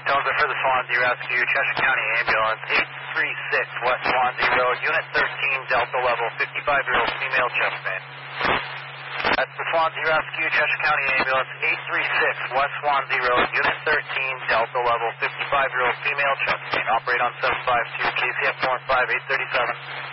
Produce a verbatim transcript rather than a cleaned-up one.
Delta for the Swansea Rescue, Cheshire County Ambulance, eight three six West Swansea Road, Unit thirteen, Delta level, fifty-five-year-old female chest pain. That's the Swansea Rescue, Cheshire County Ambulance, eight three six West Swansea Road, Unit thirteen, Delta level, fifty-five-year-old female chest pain. Operate on seven five two, K C F four five eight thirty-seven.